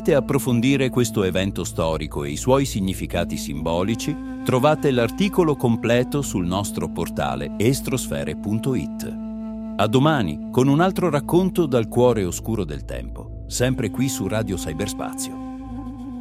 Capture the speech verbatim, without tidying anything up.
volete approfondire questo evento storico e i suoi significati simbolici, trovate l'articolo completo sul nostro portale estrosfere punto it. A domani con un altro racconto dal cuore oscuro del tempo, sempre qui su Radio Cyberspazio.